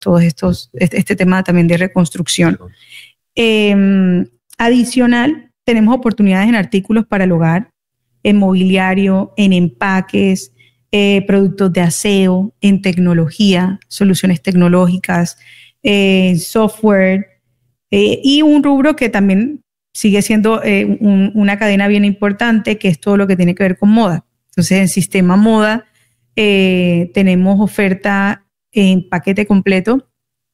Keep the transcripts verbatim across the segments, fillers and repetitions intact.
todos estos, este, este tema también de reconstrucción. Eh, adicional, tenemos oportunidades en artículos para el hogar, en mobiliario, en empaques, eh, productos de aseo, en tecnología, soluciones tecnológicas, eh, software, eh, y un rubro que también sigue siendo eh, un, una cadena bien importante, que es todo lo que tiene que ver con moda. Entonces, en Sistema Moda eh, tenemos oferta en paquete completo,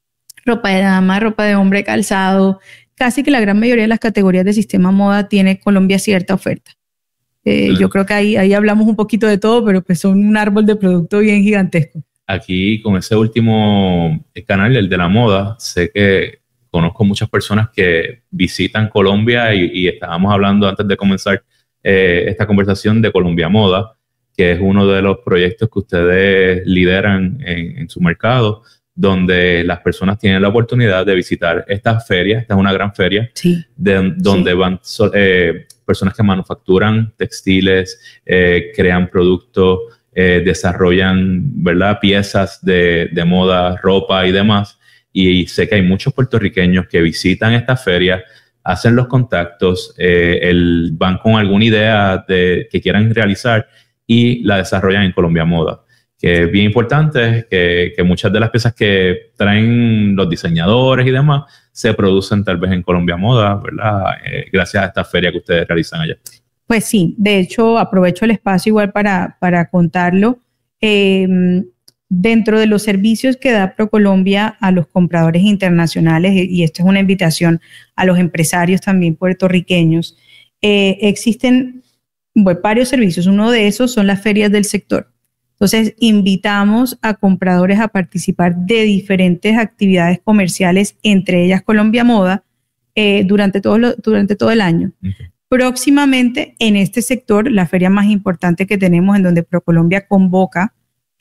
ropa de dama, ropa de hombre, calzado. Casi que la gran mayoría de las categorías de Sistema Moda tiene Colombia cierta oferta. Eh, yo creo que ahí, ahí hablamos un poquito de todo, pero pues son un árbol de producto bien gigantesco. Aquí con ese último canal, el de la moda, sé que conozco muchas personas que visitan Colombia y, y estábamos hablando antes de comenzar eh, esta conversación de Colombia Moda, que es uno de los proyectos que ustedes lideran en, en su mercado, donde las personas tienen la oportunidad de visitar esta feria. Esta es una gran feria, sí, de, donde sí. van eh, personas que manufacturan textiles, eh, crean productos, eh, desarrollan, ¿verdad?, piezas de, de moda, ropa y demás. Y sé que hay muchos puertorriqueños que visitan esta feria, hacen los contactos, eh, el, van con alguna idea de, que quieran realizar y la desarrollan en Colombia Moda. Que es bien importante que, que muchas de las piezas que traen los diseñadores y demás se producen tal vez en Colombia Moda, ¿verdad? Eh, gracias a esta feria que ustedes realizan allá. Pues sí, de hecho aprovecho el espacio igual para, para contarlo. Eh, dentro de los servicios que da ProColombia a los compradores internacionales, y esto es una invitación a los empresarios también puertorriqueños, eh, existen bueno, varios servicios. Uno de esos son las ferias del sector. Entonces, invitamos a compradores a participar de diferentes actividades comerciales, entre ellas Colombia Moda, eh, durante, todo lo, durante todo el año. Okay. Próximamente, en este sector, la feria más importante que tenemos, en donde ProColombia convoca,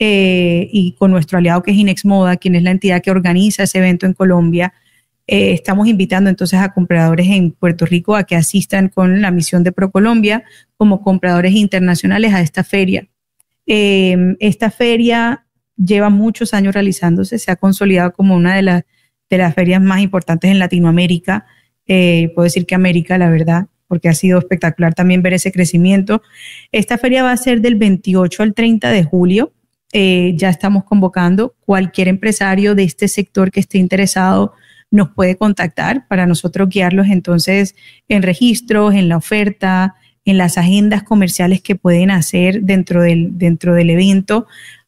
eh, y con nuestro aliado que es Inex Moda, quien es la entidad que organiza ese evento en Colombia, eh, estamos invitando entonces a compradores en Puerto Rico a que asistan con la misión de ProColombia como compradores internacionales a esta feria. Eh, esta feria lleva muchos años realizándose, se ha consolidado como una de, la, de las ferias más importantes en Latinoamérica, eh, puedo decir que América, la verdad, porque ha sido espectacular también ver ese crecimiento. Esta feria va a ser del veintiocho al treinta de julio, eh, ya estamos convocando. Cualquier empresario de este sector que esté interesado nos puede contactar para nosotros guiarlos entonces en registros, en la oferta, en las agendas comerciales que pueden hacer dentro del, dentro del evento.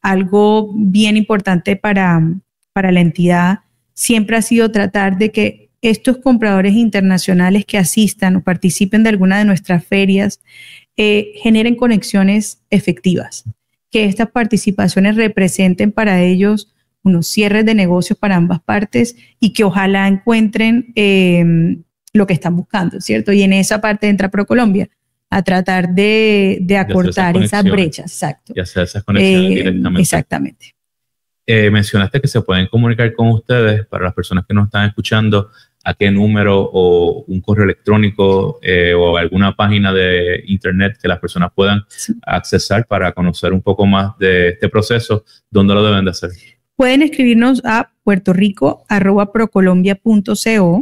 Algo bien importante para, para la entidad siempre ha sido tratar de que estos compradores internacionales que asistan o participen de alguna de nuestras ferias eh, generen conexiones efectivas, que estas participaciones representen para ellos unos cierres de negocios para ambas partes y que ojalá encuentren eh, lo que están buscando, ¿cierto? Y en esa parte entra ProColombia, a tratar de, de acortar de esas, esas brechas, exacto. Y hacer esas conexiones eh, directamente. Exactamente. Eh, mencionaste que se pueden comunicar con ustedes, para las personas que nos están escuchando, a qué número o un correo electrónico eh, o alguna página de internet que las personas puedan sí. accesar para conocer un poco más de este proceso. ¿Dónde lo deben de hacer? Pueden escribirnos a puertorico arroba procolombia punto co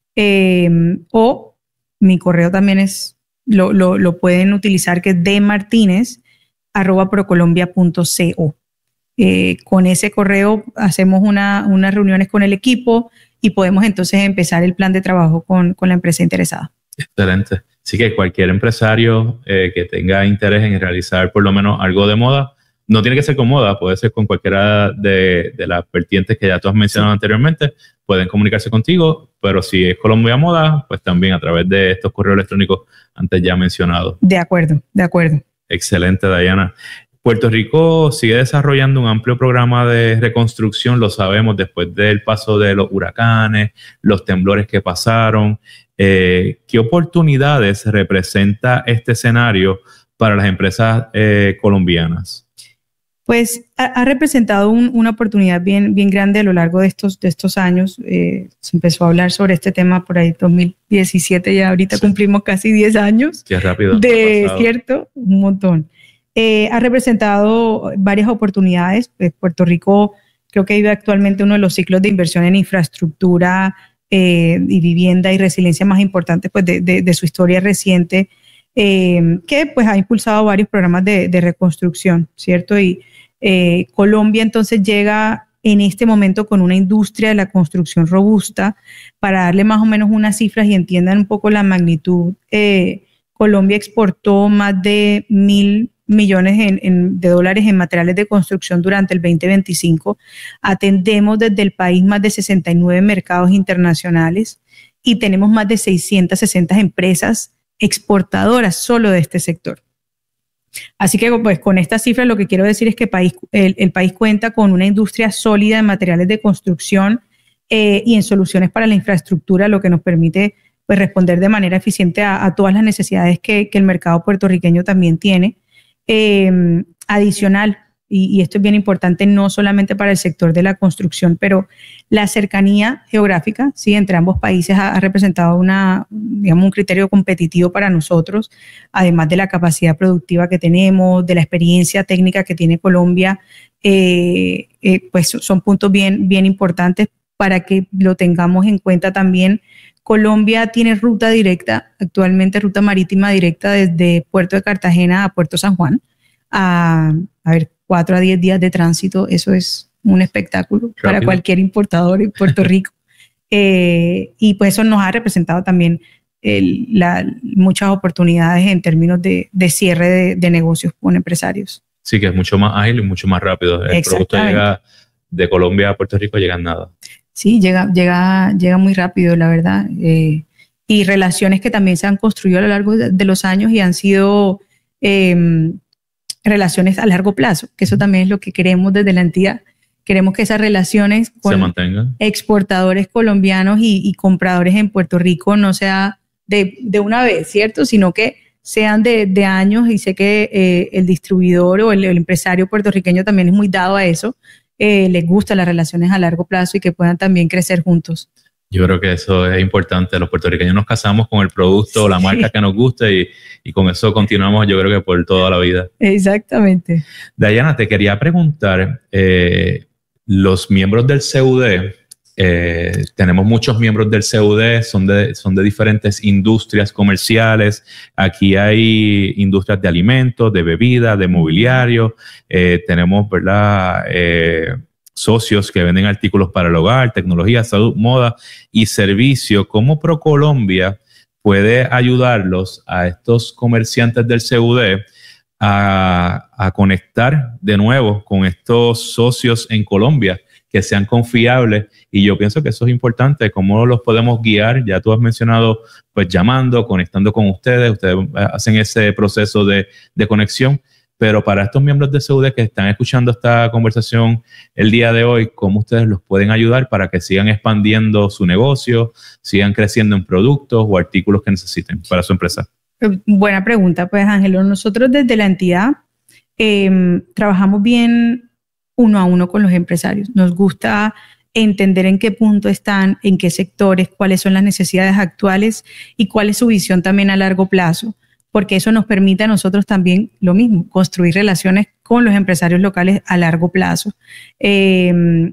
eh, o mi correo también es Lo, lo, lo pueden utilizar, que es dmartinez arroba procolombia punto co. Eh, con ese correo hacemos una, unas reuniones con el equipo y podemos entonces empezar el plan de trabajo con, con la empresa interesada. Excelente. Así que cualquier empresario eh, que tenga interés en realizar por lo menos algo de moda, no tiene que ser con moda, puede ser con cualquiera de, de las vertientes que ya tú has mencionado sí. anteriormente, pueden comunicarse contigo, pero si es Colombia Moda, pues también a través de estos correos electrónicos antes ya mencionados. De acuerdo, de acuerdo. Excelente, Dayana. Puerto Rico sigue desarrollando un amplio programa de reconstrucción, lo sabemos, después del paso de los huracanes, los temblores que pasaron. Eh, ¿Qué oportunidades representa este escenario para las empresas eh, colombianas? Pues ha, ha representado un, una oportunidad bien, bien grande a lo largo de estos, de estos años. Eh, se empezó a hablar sobre este tema por ahí dos mil diecisiete, ya ahorita sí. cumplimos casi diez años. Qué rápido. De cierto, un montón. Eh, ha representado varias oportunidades. Eh, Puerto Rico creo que vive actualmente uno de los ciclos de inversión en infraestructura eh, y vivienda y resiliencia más importantes pues, de, de, de su historia reciente, eh, que pues ha impulsado varios programas de, de reconstrucción, ¿cierto? Y eh, Colombia entonces llega en este momento con una industria de la construcción robusta. Para darle más o menos unas cifras y entiendan un poco la magnitud, eh, Colombia exportó más de mil millones en, en, de dólares en materiales de construcción durante el veinte veinticinco. Atendemos desde el país más de sesenta y nueve mercados internacionales y tenemos más de seiscientas sesenta empresas exportadoras solo de este sector. Así que pues con estas cifras lo que quiero decir es que país, el, el país cuenta con una industria sólida en materiales de construcción eh, y en soluciones para la infraestructura, lo que nos permite pues, responder de manera eficiente a, a todas las necesidades que, que el mercado puertorriqueño también tiene. Eh, adicional, y, y esto es bien importante no solamente para el sector de la construcción, pero la cercanía geográfica, ¿sí? Entre ambos países ha, ha representado una, digamos, un criterio competitivo para nosotros, además de la capacidad productiva que tenemos, de la experiencia técnica que tiene Colombia, eh, eh, pues son puntos bien, bien importantes para que lo tengamos en cuenta también. Colombia tiene ruta directa, actualmente ruta marítima directa desde Puerto de Cartagena a Puerto San Juan, a, a ver, cuatro a diez días de tránsito. Eso es un espectáculo rápido para cualquier importador en Puerto Rico. eh, y pues eso nos ha representado también el, la, muchas oportunidades en términos de, de cierre de, de negocios con empresarios. Sí, que es mucho más ágil y mucho más rápido. El producto llega de Colombia a Puerto Rico, llega en nada. Sí, llega, llega, llega muy rápido, la verdad. Eh, y relaciones que también se han construido a lo largo de, de los años y han sido eh, relaciones a largo plazo, que eso también es lo que queremos desde la entidad. Queremos que esas relaciones con se mantengan. Exportadores colombianos y, y compradores en Puerto Rico no sea de, de una vez, ¿cierto? Sino que sean de, de años, y sé que eh, el distribuidor o el, el empresario puertorriqueño también es muy dado a eso. Eh, les gustan las relaciones a largo plazo y que puedan también crecer juntos. Yo creo que eso es importante. Los puertorriqueños nos casamos con el producto o la marca sí. que nos gusta y, y con eso continuamos, yo creo que por toda la vida. Exactamente. Dayana, te quería preguntar, eh, los miembros del C U D, eh, tenemos muchos miembros del C U D, son de, son de diferentes industrias comerciales. Aquí hay industrias de alimentos, de bebidas, de mobiliario. Eh, tenemos, ¿verdad?, eh, socios que venden artículos para el hogar, tecnología, salud, moda y servicio. ¿Cómo ProColombia puede ayudarlos a estos comerciantes del C U D a, a conectar de nuevo con estos socios en Colombia que sean confiables? Y yo pienso que eso es importante. ¿Cómo los podemos guiar? Ya tú has mencionado, pues llamando, conectando con ustedes. Ustedes hacen ese proceso de, de conexión. Pero para estos miembros de C U D que están escuchando esta conversación el día de hoy, ¿cómo ustedes los pueden ayudar para que sigan expandiendo su negocio, sigan creciendo en productos o artículos que necesiten para su empresa? Buena pregunta, pues, Ángelo. Nosotros desde la entidad eh, trabajamos bien uno a uno con los empresarios. Nos gusta entender en qué punto están, en qué sectores, cuáles son las necesidades actuales y cuál es su visión también a largo plazo, porque eso nos permite a nosotros también lo mismo, construir relaciones con los empresarios locales a largo plazo. Eh,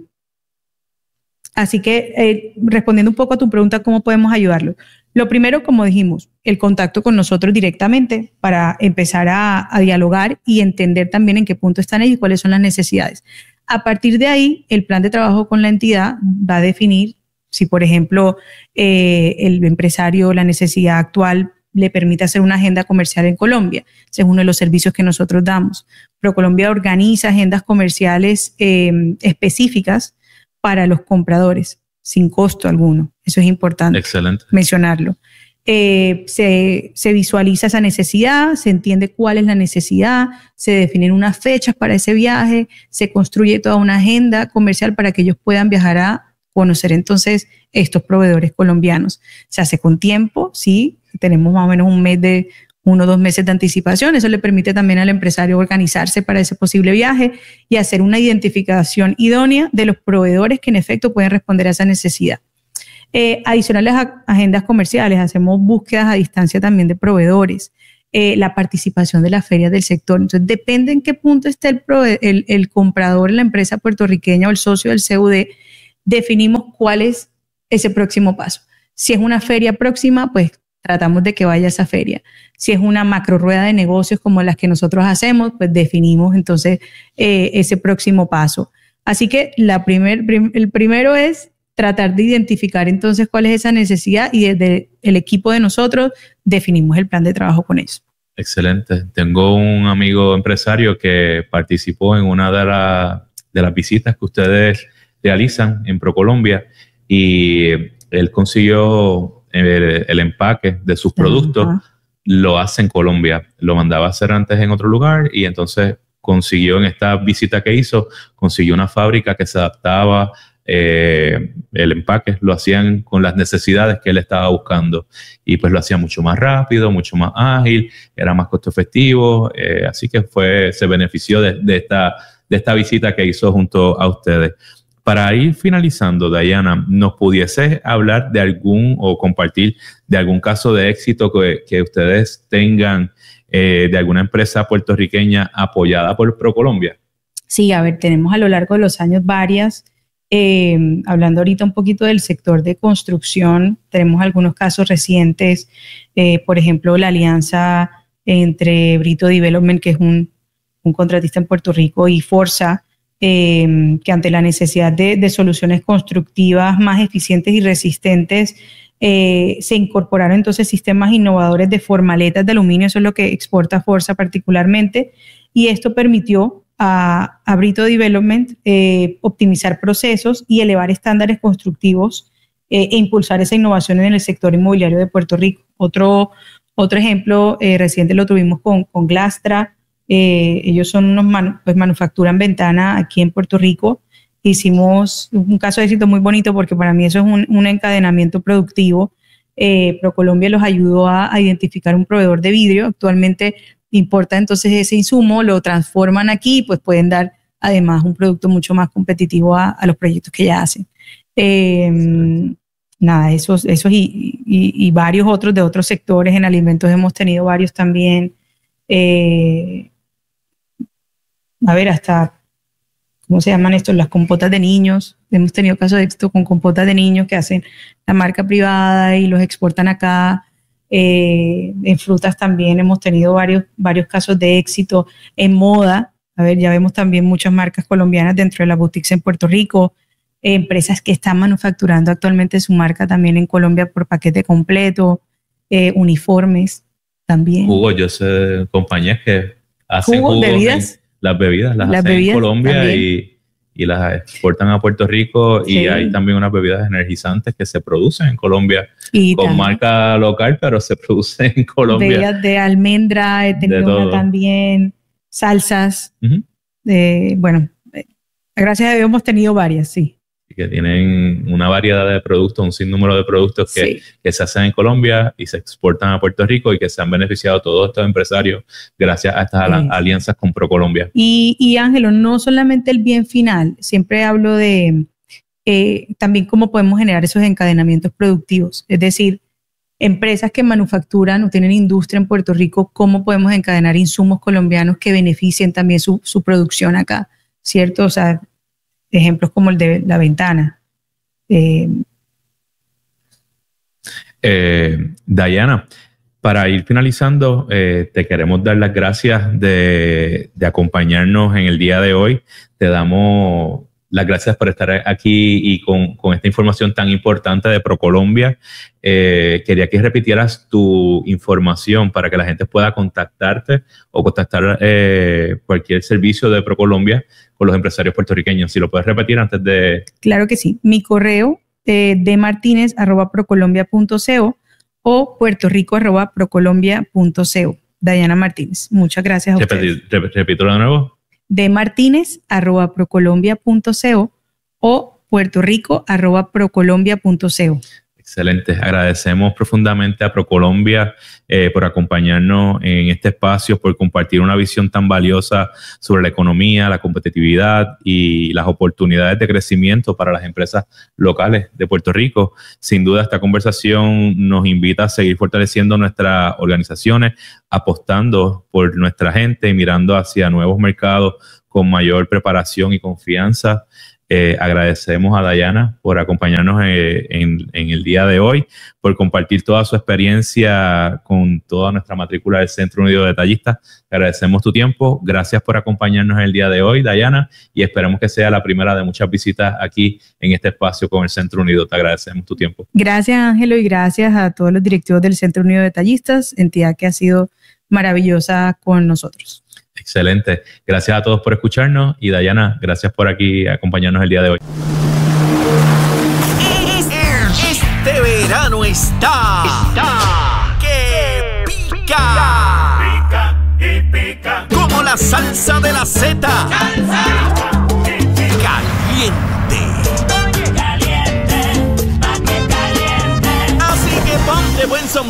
así que, eh, respondiendo un poco a tu pregunta, ¿cómo podemos ayudarlos? Lo primero, como dijimos, el contacto con nosotros directamente para empezar a, a dialogar y entender también en qué punto están ellos y cuáles son las necesidades. A partir de ahí, el plan de trabajo con la entidad va a definir si, por ejemplo, eh, el empresario, la necesidad actual le permite hacer una agenda comercial en Colombia. Ese es uno de los servicios que nosotros damos. ProColombia organiza agendas comerciales eh, específicas para los compradores, sin costo alguno. Eso es importante. Excelente. Mencionarlo. Eh, se, se visualiza esa necesidad, se entiende cuál es la necesidad, se definen unas fechas para ese viaje, se construye toda una agenda comercial para que ellos puedan viajar a conocer entonces estos proveedores colombianos. Se hace con tiempo, sí, tenemos más o menos un mes de, uno o dos meses de anticipación. Eso le permite también al empresario organizarse para ese posible viaje y hacer una identificación idónea de los proveedores que en efecto pueden responder a esa necesidad. Eh, adicionales a agendas comerciales, hacemos búsquedas a distancia también de proveedores. eh, la participación de las ferias del sector. Entonces, depende en qué punto esté el, el, el comprador, la empresa puertorriqueña o el socio del C U D, definimos cuál es ese próximo paso. Si es una feria próxima, pues tratamos de que vaya a esa feria. Si es una macro rueda de negocios como las que nosotros hacemos, pues definimos entonces eh, ese próximo paso. Así que la primer, prim, el primero es tratar de identificar entonces cuál es esa necesidad y desde el equipo de nosotros definimos el plan de trabajo con eso. Excelente. Tengo un amigo empresario que participó en una de, la, de las visitas que ustedes realizan en ProColombia y él consiguió el, el empaque de sus productos, uh-huh. Lo hace en Colombia, lo mandaba a hacer antes en otro lugar y entonces consiguió en esta visita que hizo, consiguió una fábrica que se adaptaba, eh, el empaque lo hacían con las necesidades que él estaba buscando y pues lo hacía mucho más rápido, mucho más ágil, era más costo efectivo, eh, así que fue, se benefició de, de, esta, de esta visita que hizo junto a ustedes. Para ir finalizando, Dayana, ¿nos pudiese hablar de algún o compartir de algún caso de éxito que, que ustedes tengan eh, de alguna empresa puertorriqueña apoyada por ProColombia? Sí, a ver, tenemos a lo largo de los años varias, eh, hablando ahorita un poquito del sector de construcción, tenemos algunos casos recientes, eh, por ejemplo, la alianza entre Brito Development, que es un, un contratista en Puerto Rico, y Forza, Eh, que ante la necesidad de, de soluciones constructivas más eficientes y resistentes, eh, se incorporaron entonces sistemas innovadores de formaletas de aluminio, eso es lo que exporta Forza particularmente, y esto permitió a, a Brito Development eh, optimizar procesos y elevar estándares constructivos eh, e impulsar esa innovación en el sector inmobiliario de Puerto Rico. Otro, otro ejemplo eh, reciente lo tuvimos con, con Glastra. Eh, ellos son unos manu pues manufacturan ventana aquí en Puerto Rico. Hicimos un caso de éxito muy bonito porque para mí eso es un, un encadenamiento productivo. Eh, ProColombia los ayudó a, a identificar un proveedor de vidrio. Actualmente importa entonces ese insumo, lo transforman aquí y pues pueden dar además un producto mucho más competitivo a, a los proyectos que ya hacen. Eh, sí. Nada, esos, esos y, y, y varios otros de otros sectores. En alimentos hemos tenido varios también. Eh, a ver, hasta, ¿cómo se llaman estos? Las compotas de niños. Hemos tenido casos de éxito con compotas de niños que hacen la marca privada y los exportan acá. Eh, en frutas también hemos tenido varios, varios casos de éxito. En moda, a ver, ya vemos también muchas marcas colombianas dentro de las boutiques en Puerto Rico. Eh, empresas que están manufacturando actualmente su marca también en Colombia por paquete completo. Eh, uniformes también. Jugo, yo sé compañías que hacen jugo, jugos bebidas. En, las bebidas las, las hacen bebidas en Colombia y, y las exportan a Puerto Rico. Sí. Y hay también unas bebidas energizantes que se producen en Colombia y con también marca local, pero se producen en Colombia. Bebidas de almendra, he tenido una también, salsas. Uh-huh. eh, bueno, eh, gracias a Dios hemos tenido varias, sí. Que tienen una variedad de productos, un sinnúmero de productos que, sí. que se hacen en Colombia y se exportan a Puerto Rico y que se han beneficiado todos estos empresarios gracias a estas sí. alianzas con ProColombia. Y, y Ángelo, no solamente el bien final, siempre hablo de eh, también cómo podemos generar esos encadenamientos productivos, es decir, empresas que manufacturan o tienen industria en Puerto Rico, cómo podemos encadenar insumos colombianos que beneficien también su, su producción acá, ¿cierto? O sea, ejemplos como el de la ventana. Eh. Eh, Dayana, para ir finalizando, eh, te queremos dar las gracias de, de acompañarnos en el día de hoy. Te damos las gracias por estar aquí y con, con esta información tan importante de ProColombia. Eh, quería que repitieras tu información para que la gente pueda contactarte o contactar eh, cualquier servicio de ProColombia con los empresarios puertorriqueños. Si lo puedes repetir antes de... Claro que sí. Mi correo eh, de martinez arroba procolombia punto co o puertorico arroba procolombia punto co. Dayana Martínez. Muchas gracias a Repeti, ustedes. Rep, repítelo de nuevo. De martinez arroba procolombia punto co o puertorico arroba procolombia punto co. Excelente. Agradecemos profundamente a ProColombia eh, por acompañarnos en este espacio, por compartir una visión tan valiosa sobre la economía, la competitividad y las oportunidades de crecimiento para las empresas locales de Puerto Rico. Sin duda, esta conversación nos invita a seguir fortaleciendo nuestras organizaciones, apostando por nuestra gente y mirando hacia nuevos mercados con mayor preparación y confianza. Eh, agradecemos a Dayana por acompañarnos eh, en, en el día de hoy, por compartir toda su experiencia con toda nuestra matrícula del Centro Unido de Detallistas. Agradecemos tu tiempo. Gracias por acompañarnos en el día de hoy, Dayana, y esperamos que sea la primera de muchas visitas aquí en este espacio con el Centro Unido. Te agradecemos tu tiempo. Gracias, Ángelo, y gracias a todos los directivos del Centro Unido de Detallistas, entidad que ha sido maravillosa con nosotros. Excelente. Gracias a todos por escucharnos y Dayana, gracias por aquí acompañarnos el día de hoy. Este verano está, está que pica. Pica y pica. Como la salsa de la Z. ¡Salsa!